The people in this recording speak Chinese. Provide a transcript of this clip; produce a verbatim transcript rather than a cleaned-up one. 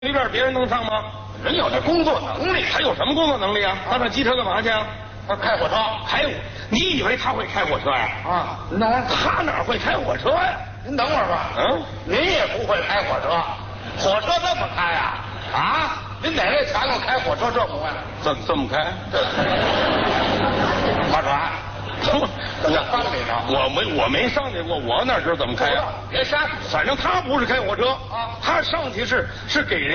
随便别人能上吗？ 人有这工作能力。 他有什么工作能力啊？他上机车干嘛去啊？ 他开火车。 开，你以为他会开火车呀？ 啊，您等会儿， 他哪会开火车呀？ 您等会儿吧。 嗯， 您也不会开火车，火车这么开呀？啊，您哪位瞧瞧开火车这模样？ 这这么开？ 划船。我帮你呢。 我没我没上去过，我哪知道怎么开呀？ 别删， 反正他不是开火车啊， 他上去是是给人。